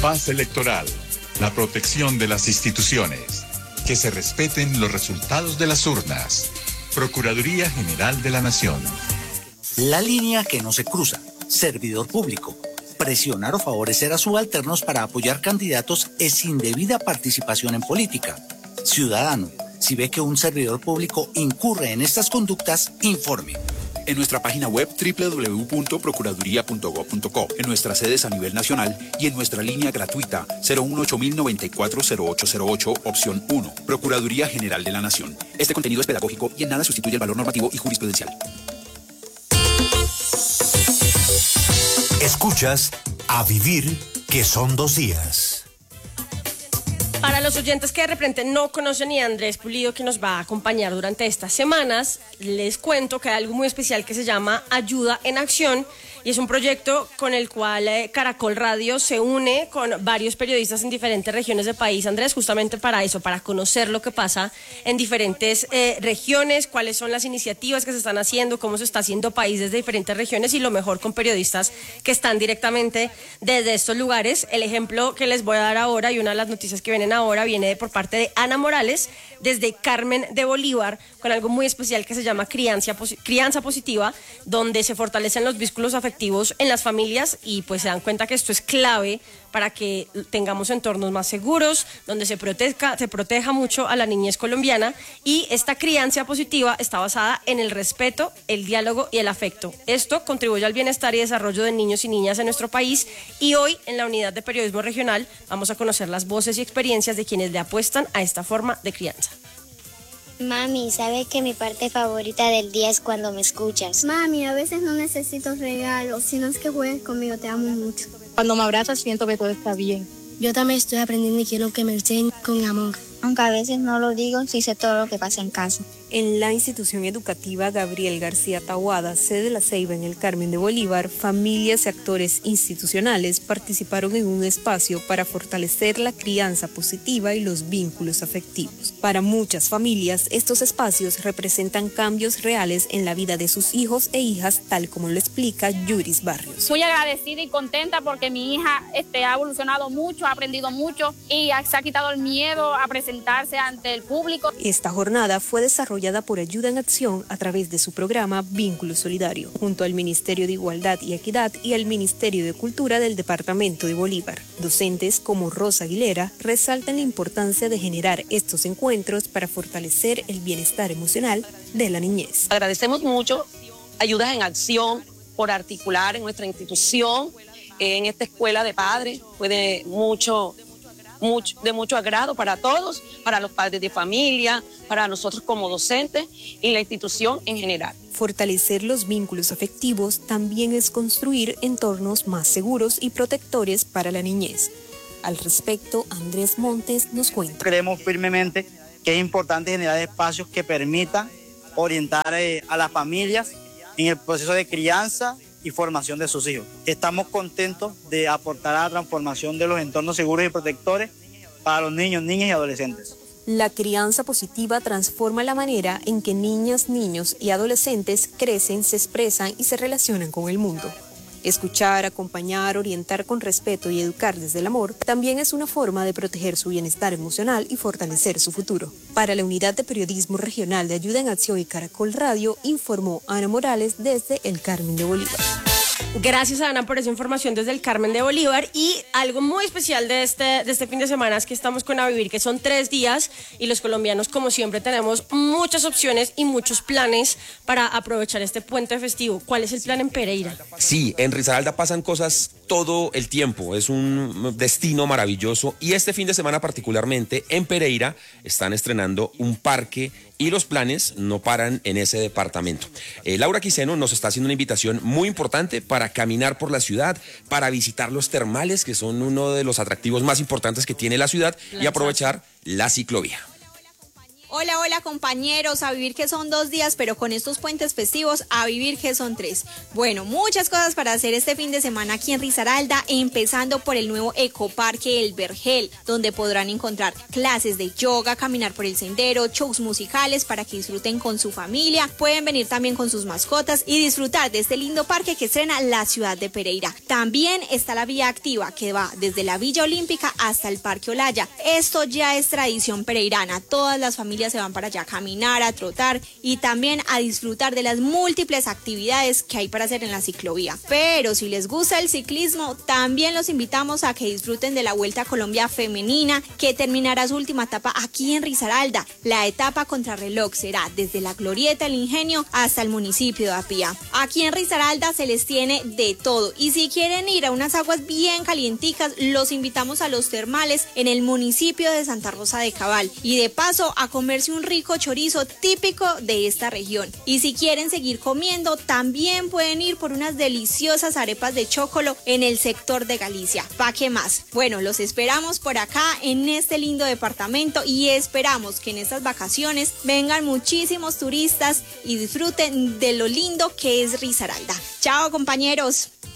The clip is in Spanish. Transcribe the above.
Paz electoral, la protección de las instituciones, que se respeten los resultados de las urnas. Procuraduría General de la Nación. La línea que no se cruza. Servidor público. Presionar o favorecer a subalternos para apoyar candidatos es indebida participación en política. Ciudadano, si ve que un servidor público incurre en estas conductas, informe. En nuestra página web www.procuraduría.gov.co, en nuestras sedes a nivel nacional y en nuestra línea gratuita 018-094-0808, opción 1, Procuraduría General de la Nación. Este contenido es pedagógico y en nada sustituye el valor normativo y jurisprudencial. Escuchas A Vivir, que son 2 días. Para los oyentes que de repente no conocen a Andrés Pulido, que nos va a acompañar durante estas semanas, les cuento que hay algo muy especial que se llama Ayuda en Acción, y es un proyecto con el cual Caracol Radio se une con varios periodistas en diferentes regiones del país, Andrés, justamente para eso, para conocer lo que pasa en diferentes regiones, cuáles son las iniciativas que se están haciendo, cómo se está haciendo país desde diferentes regiones y lo mejor con periodistas que están directamente desde estos lugares. El ejemplo que les voy a dar ahora y una de las noticias que vienen ahora viene por parte de Ana Morales desde Carmen de Bolívar, con algo muy especial que se llama crianza positiva, donde se fortalecen los vínculos afectivos en las familias y pues se dan cuenta que esto es clave para que tengamos entornos más seguros, donde se proteja mucho a la niñez colombiana, y esta crianza positiva está basada en el respeto, el diálogo y el afecto. Esto contribuye al bienestar y desarrollo de niños y niñas en nuestro país, y hoy en la unidad de periodismo regional vamos a conocer las voces y experiencias de quienes le apuestan a esta forma de crianza. Mami, ¿sabe que mi parte favorita del día es cuando me escuchas? Mami, a veces no necesito regalos, sino es que juegues conmigo, te amo mucho. Cuando me abrazas siento que todo está bien. Yo también estoy aprendiendo y quiero que me enseñen con amor. Aunque a veces no lo digo, sí sé todo lo que pasa en casa. En la institución educativa Gabriel García Taboada, sede de La Ceiba en el Carmen de Bolívar, familias y actores institucionales participaron en un espacio para fortalecer la crianza positiva y los vínculos afectivos. Para muchas familias, estos espacios representan cambios reales en la vida de sus hijos e hijas, tal como lo explica Yuris Barrios. Muy agradecida y contenta porque mi hija ha evolucionado mucho, ha aprendido mucho y se ha quitado el miedo a presentarse ante el público. Esta jornada fue desarrollada por Ayuda en Acción a través de su programa Vínculo Solidario, junto al Ministerio de Igualdad y Equidad y al Ministerio de Cultura del Departamento de Bolívar. Docentes como Rosa Aguilera resaltan la importancia de generar estos encuentros para fortalecer el bienestar emocional de la niñez. Agradecemos mucho Ayudas en Acción por articular en nuestra institución, en esta escuela de padres. Fue de mucho agrado para todos, para los padres de familia, para nosotros como docentes y la institución en general. Fortalecer los vínculos afectivos también es construir entornos más seguros y protectores para la niñez. Al respecto, Andrés Montes nos cuenta. Creemos firmemente que es importante generar espacios que permitan orientar a las familias en el proceso de crianza y formación de sus hijos. Estamos contentos de aportar a la transformación de los entornos seguros y protectores para los niños, niñas y adolescentes. La crianza positiva transforma la manera en que niñas, niños y adolescentes crecen, se expresan y se relacionan con el mundo. Escuchar, acompañar, orientar con respeto y educar desde el amor también es una forma de proteger su bienestar emocional y fortalecer su futuro. Para la Unidad de Periodismo Regional de Ayuda en Acción y Caracol Radio, informó Ana Morales desde el Carmen de Bolívar. Gracias, Ana, por esa información desde el Carmen de Bolívar. Y algo muy especial de este fin de semana es que estamos con A Vivir, que son 3 días, y los colombianos, como siempre, tenemos muchas opciones y muchos planes para aprovechar este puente festivo. ¿Cuál es el plan en Pereira? Sí, en Risaralda pasan cosas todo el tiempo, es un destino maravilloso, y este fin de semana particularmente en Pereira están estrenando un parque y los planes no paran en ese departamento. Laura Quiseno nos está haciendo una invitación muy importante para caminar por la ciudad, para visitar los termales, que son uno de los atractivos más importantes que tiene la ciudad, y aprovechar la ciclovía. Hola, hola compañeros, a vivir que son 2 días, pero con estos puentes festivos, a vivir que son 3. Bueno, muchas cosas para hacer este fin de semana aquí en Risaralda, empezando por el nuevo ecoparque El Vergel, donde podrán encontrar clases de yoga, caminar por el sendero, shows musicales para que disfruten con su familia, pueden venir también con sus mascotas y disfrutar de este lindo parque que estrena la ciudad de Pereira. También está la vía activa que va desde la Villa Olímpica hasta el Parque Olaya. Esto ya es tradición pereirana, todas las familias se van para allá a caminar, a trotar y también a disfrutar de las múltiples actividades que hay para hacer en la ciclovía. Pero si les gusta el ciclismo, también los invitamos a que disfruten de la Vuelta a Colombia Femenina, que terminará su última etapa aquí en Risaralda. La etapa contrarreloj será desde la Glorieta del Ingenio hasta el municipio de Apía. Aquí en Risaralda se les tiene de todo y si quieren ir a unas aguas bien calienticas, los invitamos a los termales en el municipio de Santa Rosa de Cabal y de paso a comerse un rico chorizo típico de esta región. Y si quieren seguir comiendo, también pueden ir por unas deliciosas arepas de chocolo en el sector de Galicia. ¿Pa' qué más? Bueno, los esperamos por acá en este lindo departamento y esperamos que en estas vacaciones vengan muchísimos turistas y disfruten de lo lindo que es Risaralda. Chao, compañeros.